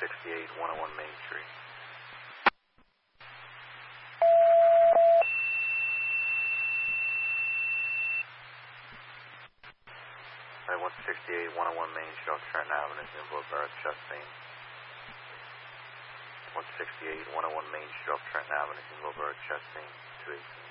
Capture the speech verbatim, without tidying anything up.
sixty-eight, one oh one Main Street. Alright, one sixty-eight, one oh one Main Street off Trenton Avenue, Invoke Guard, Chastain. one sixty-eight, one oh one Main Street off Trenton Avenue, Invoke Guard, Chastain, two eighteen.